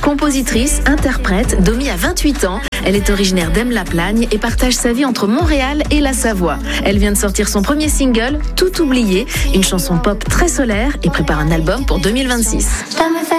Compositrice, interprète, Domi a 28 ans. Elle est originaire d'Aime-la-Plagne et partage sa vie entre Montréal et la Savoie. Elle vient de sortir son premier single, Tout oublié, une chanson pop très solaire et prépare un album pour 2026.